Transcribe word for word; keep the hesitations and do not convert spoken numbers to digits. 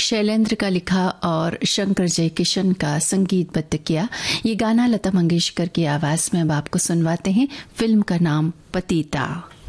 शैलेंद्र का लिखा और शंकर जयकिशन का संगीतबद्ध किया। ये गाना लता मंगेशकर की आवाज में अब आपको सुनवाते हैं। फिल्म का नाम पतिता।